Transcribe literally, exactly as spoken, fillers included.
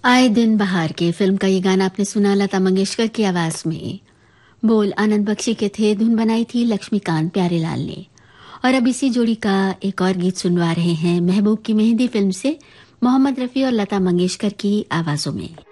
आए दिन बहार के फिल्म का ये गाना आपने सुना लता मंगेशकर की आवाज में। बोल आनंद बख्शी के थे, धुन बनाई थी लक्ष्मीकांत प्यारेलाल ने। और अब इसी जोड़ी का एक और गीत सुनवा रहे हैं महबूब की मेहंदी फिल्म से, मोहम्मद रफी और लता मंगेशकर की आवाजों में।